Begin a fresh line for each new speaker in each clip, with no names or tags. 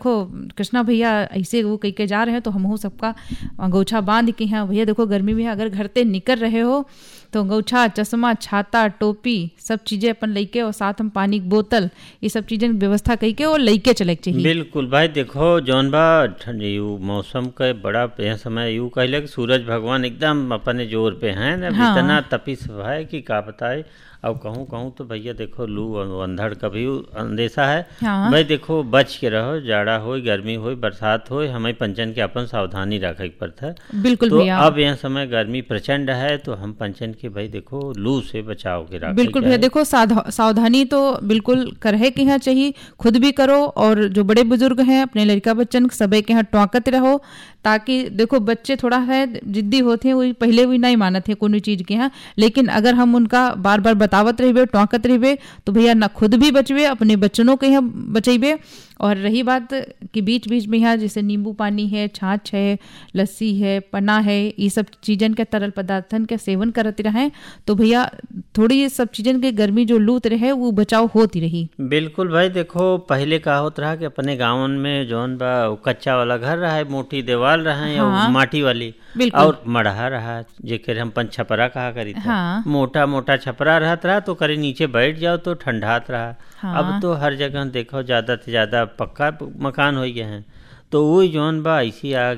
देखो कृष्णा भैया ऐसे वो कह के जा रहे हैं तो हमहू सबका अंगोछा बांध के हैं भैया देखो गर्मी में अगर घर से निकल रहे हो तो अंगोछा, चश्मा, छाता, टोपी सब चीजें अपन लेके और साथ हम पानी की बोतल ये सब चीजें व्यवस्था करके और लेके चले चाहिए।
बिल्कुल भाई देखो जौन बा यू मौसम के बड़ा यह समय यू कहले कि सूरज भगवान एकदम अपने जोर पे हैं ना। हाँ। इतना तपिश है कि का बताए। अब कहूँ तो भैया देखो लू अंधड़ का भी अंदेशा है। हाँ। भाई देखो बच के रहो, जाड़ा हो गर्मी हो बरसात हो, हमें पंचन के अपन सावधानी रखे पड़ता है।
बिल्कुल
तो
भैया।
अब यह समय गर्मी प्रचंड है तो हम पंचन के भाई देखो लू से बचाव के रखे।
बिल्कुल भैया देखो सावधानी तो बिल्कुल करे के यहाँ चाहिए, खुद भी करो और जो बड़े बुजुर्ग हैं अपने लड़का बच्चन सबे के यहाँ टोंकत रहो, ताकि देखो बच्चे थोड़ा है जिद्दी होते हैं, वही पहले भी नहीं मानते हैं कोई चीज के यहाँ, लेकिन अगर हम उनका बार बार बतावत रहिबे टोंकत रहिबे तो भैया ना खुद भी बचबे अपने बच्चनों के यहाँ बचेबे। और रही बात कि बीच बीच में यहाँ जैसे नींबू पानी है, छाछ है, लस्सी है, पन्ना है, ये सब चीजन के तरल पदार्थन के सेवन करते रहें तो भैया थोड़ी ये सब चीजन के गर्मी जो लूत रहे वो बचाव होती रही।
बिल्कुल भाई देखो पहले का होत रहा कि अपने गाँव में जौन बा कच्चा वाला घर रहा है, मोटी दीवार रहा है। हाँ। माटी वाली और मढ़ा रहा जेकर हम पन छपरा कहा करी। हाँ। मोटा मोटा छपरा रहता रहा तो करे नीचे बैठ जाओ तो ठंडात रहा। हाँ। अब तो हर जगह देखो ज्यादा से ज्यादा पक्का मकान हो गए हैं तो वो जौन बा ऐसी आग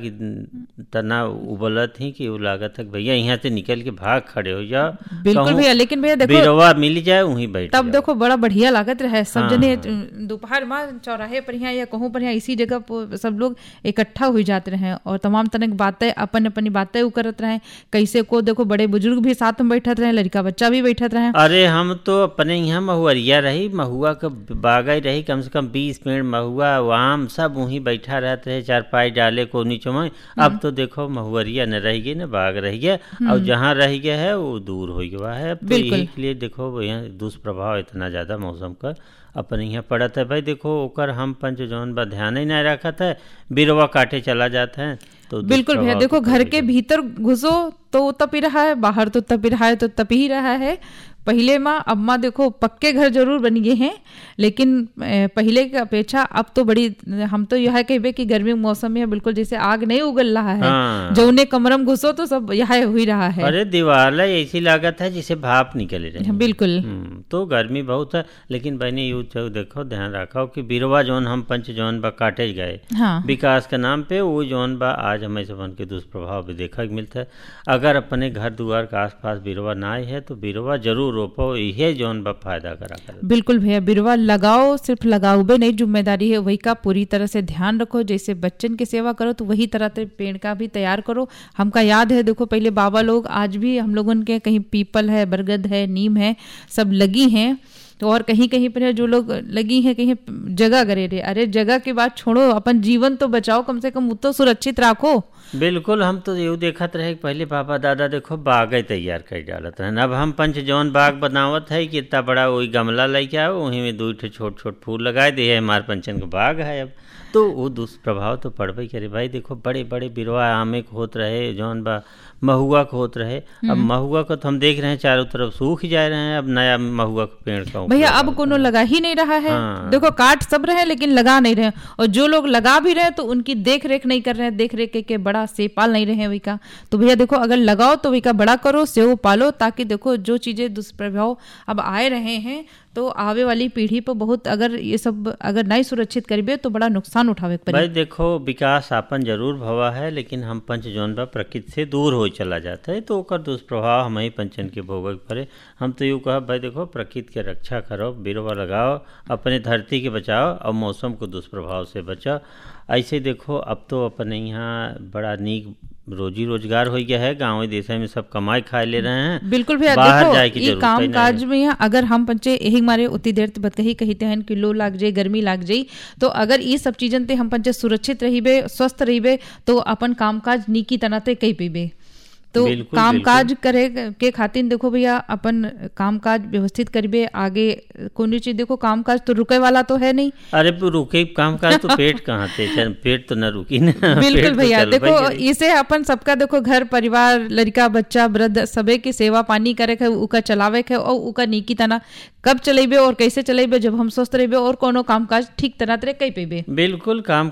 तना उबलत ही कि वो लागत है भैया यहाँ से निकल के भाग खड़े हो जाओ।
बिल्कुल भैया लेकिन भैया देखो
बिरवा मिल जाए वहीं बैठ
तब देखो बड़ा बढ़िया लागत रहे सब जने दोपहर में चौराहे पर यहाँ या कहूँ पर यहाँ इसी जगह पर सब लोग इकट्ठा हो जाते रहे और तमाम तरह की बातें अपन अपनी बातें करत रहे। कैसे को देखो बड़े बुजुर्ग भी साथ में बैठत रहे, लड़का बच्चा भी बैठत रहे।
अरे हम तो अपने यहाँ महुअरिया रही, महुआ का बागा रही, कम से कम 20 पेड़ महुआ आम सब वहीं बैठा रहते रहे, चारपाई डाले को नीचे में। अब तो देखो महुअरिया न रह गई न बाग रह गया और जहाँ रह गया है वो दूर हो गया है। तो यही के लिए देखो यहाँ दुष्प्रभाव इतना ज्यादा मौसम का अपने यहाँ पड़त है। भाई देखो ओकर हम पंच जौन बा ध्यान ही नहीं रखत है, बिरवा काटे चला जाता है। तो
बिल्कुल भैया देखो घर के भीतर घुसो तो तपी रहा है, बाहर तो तपी रहा है तो तपी ही रहा है। पहले माँ अब माँ देखो पक्के घर जरूर बन गए हैं लेकिन पहले की अपेक्षा अब तो बड़ी हम तो यह कहबे कि गर्मी के मौसम में बिल्कुल जैसे आग नहीं उगल रहा है। हाँ। जो उन्हें कमरम घुसो तो सब यह हो ही रहा है।
अरे दीवार ऐसी लागत है जिसे भाप निकले रहे।
बिल्कुल
तो गर्मी बहुत है लेकिन बहनी यू देखो ध्यान रखो कि बिरवा जौन हम पंच जौन बा काटे गए। हाँ। विकास के नाम पे वो जौन बा आज हमें सबन के दुष्प्रभाव भी देखा मिलता है। अगर अपने घर द्वार के आसपास बिरवा ना है तो बिरवा जरूर रोपो, यही जौन बा फायदा करा कर।
बिल्कुल भैया बिरवा लगाओ, सिर्फ लगाओ बे नहीं, जिम्मेदारी है वही का पूरी तरह से ध्यान रखो। जैसे बच्चन की सेवा करो तो वही तरह से पेड़ का भी तैयार करो। हमका याद है देखो पहले बाबा लोग आज भी हम लोगों के कहीं पीपल है, बरगद है, नीम है सब लगी हैं तो और कहीं कहीं पर है जो लोग लगी हैं कहीं जगह करे रहे। अरे जगह की बात छोड़ो अपन जीवन तो बचाओ, कम से कम वो तो सुरक्षित रखो।
बिल्कुल हम तो यूँ देखत रहे पहले बाबा दादा देखो बाग तैयार कर डालत रहे। अब हम पंच जौन बाग बनावत है कि इतना बड़ा वही गमला लेके आओ वहीं में 2 छोट छोट फूल लगाए दे हमारे पंचन का बाग है। अब तो वो दुष्प्रभाव तो पड़बे करे। भाई देखो बड़े बड़े बिरवा आमे को होत रहे, जौन बा महुआ को होत रहे। अब महुआ को तो हम देख रहे हैं चारों तरफ सूख जा रहे हैं। अब नया महुआ का पेड़ का
भैया अब कोनो लगा ही नहीं रहा है। हाँ। देखो काट सब रहे लेकिन लगा नहीं रहे, और जो लोग लगा भी रहे तो उनकी देख रेख नहीं कर रहे हैं, देख रेख के बड़ा से पाल नहीं रहे हैं वही का। तो भैया देखो अगर लगाओ तो वही का बड़ा करो, सेव पालो, ताकि देखो जो चीजें दुष्प्रभाव अब आए रहे हैं तो आवे वाली पीढ़ी पर बहुत अगर ये सब अगर नहीं सुरक्षित करिबे तो बड़ा नुकसान उठावे पड़े।
भाई देखो विकास आपन जरूर भवा है लेकिन हम पंच जौन बा प्रकृति से दूर हो चला जाता है तो ओकर दुष्प्रभाव हम ही पंचन के भोगक पड़े। हम तो यूँ कहा भाई देखो प्रकृति के रक्षा करो, बिरवा लगाओ, अपने धरती के बचाओ और मौसम को दुष्प्रभाव से बचाओ। ऐसे देखो अब तो अपने यहाँ बड़ा नीक रोजी रोजगार हो गया है, गाँव देश में सब कमाई खाए ले रहे हैं।
बिल्कुल भैया देखो ये काम काज में यहाँ अगर हम पंचे यही हमारे उतनी देर बत कही कहते हैं कि लो लाग जाए, गर्मी लाग जाए, तो अगर ये सब चीजन ते हम पंचे सुरक्षित रहीबे, स्वस्थ रहीबे तो अपन काम काज नीकी तरह ते कही पीबे। तो काम काज करे के खातिर देखो भैया अपन काम काज व्यवस्थित करिबे। आगे कोई चीज देखो काम काज तो रुके वाला तो है नहीं।
अरे रुके काम काज तो पेट कहाँ थे, पेट तो न रुकी ना।
बिल्कुल भैया देखो इसे अपन सबका देखो घर परिवार लड़का बच्चा वृद्ध सबे की सेवा पानी करे के उका चलावे के और उका नीकी तना कब चलेबे और कैसे चलेबे जब हम स्वस्थ रहेबे और कोनो काम काज ठीक तरह कई पेबे।
बिल्कुल काम